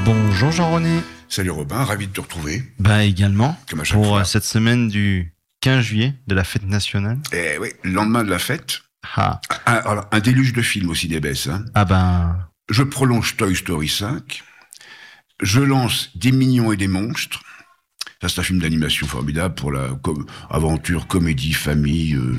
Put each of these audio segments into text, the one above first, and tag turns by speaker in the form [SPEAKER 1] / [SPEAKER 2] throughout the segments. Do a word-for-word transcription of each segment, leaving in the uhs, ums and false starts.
[SPEAKER 1] Bonjour Jean-René.
[SPEAKER 2] Salut Robin, ravi de te retrouver.
[SPEAKER 1] Ben également,
[SPEAKER 2] Comme à chaque
[SPEAKER 1] pour
[SPEAKER 2] fois.
[SPEAKER 1] cette semaine du quinze juillet de la fête nationale.
[SPEAKER 2] Eh oui, le lendemain de la fête,
[SPEAKER 1] Ah,
[SPEAKER 2] un, alors, un déluge de films aussi des baisses. Hein.
[SPEAKER 1] ah ben,
[SPEAKER 2] Je prolonge Toy Story cinq. Je lance Des mignons et des monstres. Ça, c'est un film d'animation formidable pour la com- aventure, comédie, famille. euh,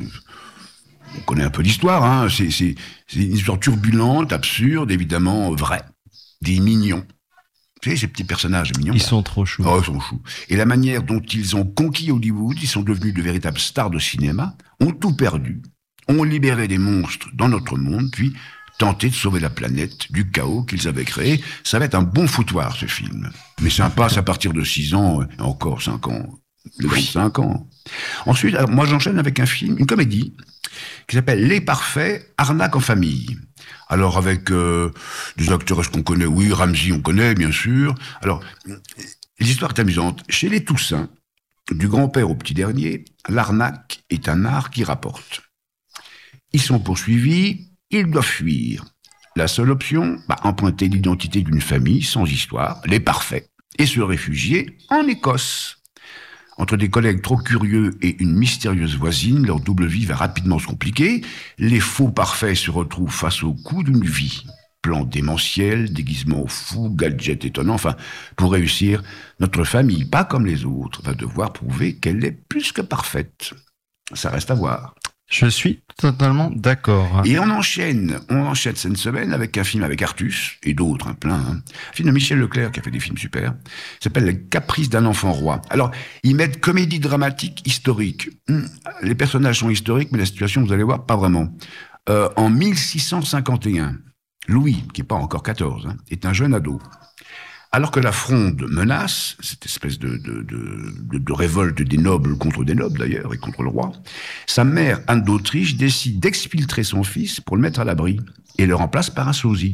[SPEAKER 2] on connaît un peu l'histoire. Hein. C'est, c'est, c'est une histoire turbulente, absurde, évidemment vraie. Des mignons. Tu sais, ces petits personnages mignons.
[SPEAKER 1] ils
[SPEAKER 2] là.
[SPEAKER 1] sont trop choux.
[SPEAKER 2] Oh, ils sont choux. Et la manière dont ils ont conquis Hollywood, ils sont devenus de véritables stars de cinéma, ont tout perdu, ont libéré des monstres dans notre monde, puis tenté de sauver la planète du chaos qu'ils avaient créé. Ça va être un bon foutoir, ce film. Mais ça passe à partir de six ans, et encore cinq ans, de vingt-cinq ans. Ensuite, alors, moi j'enchaîne avec un film, une comédie, qui s'appelle Les Parfaits, Arnaque en famille. Alors avec euh, des acteurs, est-ce qu'on connaît? Oui, Ramsey, on connaît, bien sûr. Alors, l'histoire est amusante. Chez les Toussins, du grand-père au petit dernier, l'arnaque est un art qui rapporte. Ils sont poursuivis, ils doivent fuir. La seule option, bah, emprunter l'identité d'une famille sans histoire, les parfaits, et se réfugier en Écosse. Entre des collègues trop curieux et une mystérieuse voisine, leur double vie va rapidement se compliquer. Les faux parfaits se retrouvent face au coût d'une vie. Plan démentiel, déguisement fou, gadget étonnant. Enfin, pour réussir, notre famille, pas comme les autres, va devoir prouver qu'elle est plus que parfaite. Ça reste à voir.
[SPEAKER 1] Je suis totalement d'accord.
[SPEAKER 2] Et on enchaîne, on enchaîne cette semaine avec un film avec Artus et d'autres, un plein. Hein. Un film de Michel Leclerc qui a fait des films super. Il s'appelle Les Caprices d'un enfant roi. Alors, ils mettent comédie dramatique historique. Hum, les personnages sont historiques, mais la situation, vous allez voir, pas vraiment. Euh, en mille six cent cinquante et un, Louis, qui n'est pas encore quatorze, hein, est un jeune ado. Alors que la Fronde menace, cette espèce de, de, de, de, de révolte des nobles contre des nobles d'ailleurs, et contre le roi, sa mère, Anne d'Autriche, décide d'exfiltrer son fils pour le mettre à l'abri, et le remplace par un sosie.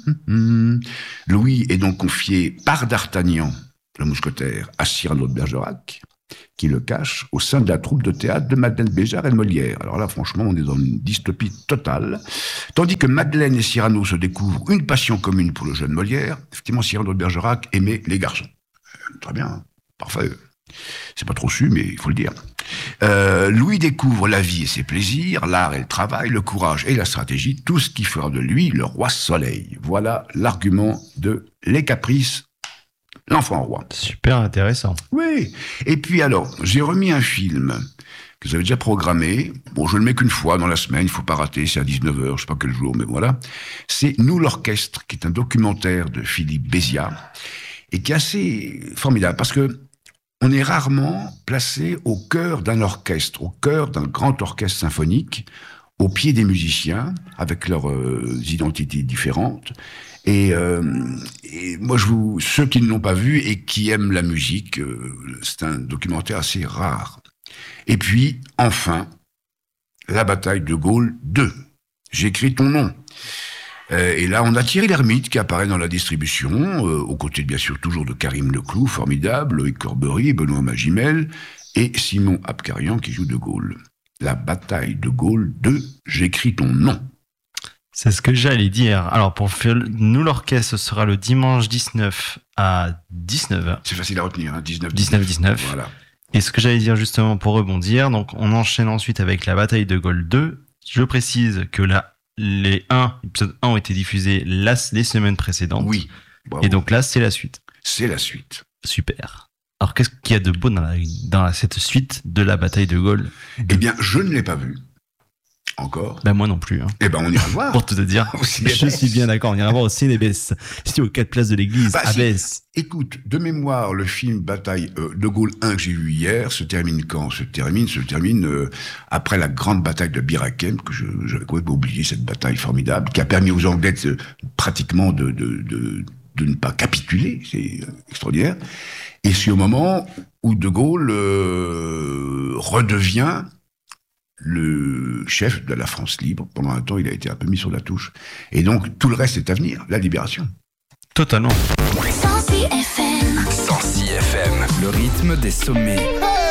[SPEAKER 2] Louis est donc confié par D'Artagnan, le mousquetaire, à Cyrano de Bergerac, qui le cache au sein de la troupe de théâtre de Madeleine Béjart et de Molière. Alors là, franchement, on est dans une dystopie totale. Tandis que Madeleine et Cyrano se découvrent une passion commune pour le jeune Molière, effectivement, Cyrano de Bergerac aimait les garçons. Euh, très bien, parfait. C'est pas trop su, mais il faut le dire. Euh, Louis découvre la vie et ses plaisirs, l'art et le travail, le courage et la stratégie, tout ce qui fera de lui le roi soleil. Voilà l'argument de Les Caprices, l'enfant roi.
[SPEAKER 1] Super intéressant.
[SPEAKER 2] Oui. Et puis alors, j'ai remis un film que j'avais déjà programmé. Bon, je le mets qu'une fois dans la semaine, il faut pas rater, c'est à dix-neuf heures, je sais pas quel jour, mais voilà. C'est Nous l'orchestre, qui est un documentaire de Philippe Béziat, et qui est assez formidable, parce que on est rarement placé au cœur d'un orchestre, au cœur d'un grand orchestre symphonique, au pied des musiciens, avec leurs euh, identités différentes. Et, euh, et moi, je vous, ceux qui ne l'ont pas vu et qui aiment la musique, euh, c'est un documentaire assez rare. Et puis, enfin, La bataille de Gaulle deux. J'écris ton nom. Euh, et là, on a Thierry Lhermitte qui apparaît dans la distribution, euh, aux côtés, bien sûr, toujours de Karim Leclou, formidable, Loïc Corbery, Benoît Magimel, et Simon Abkarian qui joue de Gaulle. La bataille de Gaulle deux. J'écris ton nom.
[SPEAKER 1] C'est ce que j'allais dire. Alors, pour faire nous l'orchestre, ce sera le dimanche dix-neuf à dix-neuf heures.
[SPEAKER 2] C'est facile à retenir, hein, dix-neuf
[SPEAKER 1] dix-neuf dix-neuf.
[SPEAKER 2] Voilà.
[SPEAKER 1] Et ce que j'allais dire justement pour rebondir, donc on enchaîne ensuite avec la bataille de Gaulle deux. Je précise que là, les un, épisode un ont été diffusés là, les semaines précédentes.
[SPEAKER 2] Oui. Bravo.
[SPEAKER 1] Et donc là, c'est la suite.
[SPEAKER 2] C'est la suite.
[SPEAKER 1] Super. Alors, qu'est-ce qu'il y a de beau dans, la, dans la, cette suite de la bataille de Gaulle?
[SPEAKER 2] Eh bien, je ne l'ai pas vu. Encore.
[SPEAKER 1] Ben moi non plus. Hein.
[SPEAKER 2] Eh ben, on ira le voir.
[SPEAKER 1] Pour tout te dire, je suis bien d'accord. On ira voir au Célébès. C'est aux quatre places de l'église,
[SPEAKER 2] bah,
[SPEAKER 1] à
[SPEAKER 2] si,
[SPEAKER 1] Besse.
[SPEAKER 2] Écoute, de mémoire, le film Bataille euh, de Gaulle un que j'ai vu hier se termine quand? Se termine, se termine euh, après la grande bataille de Bir Hakeim, que je, j'avais complètement oublié, cette bataille formidable, qui a permis aux Anglais de, euh, pratiquement de, de, de, de ne pas capituler. C'est euh, extraordinaire. Et c'est au moment où De Gaulle euh, redevient le chef de la France libre. Pendant un temps, il a été un peu mis sur la touche. Et donc, tout le reste est à venir, la libération.
[SPEAKER 1] Totalement.
[SPEAKER 3] cent six F M.
[SPEAKER 4] cent six F M, le rythme des sommets.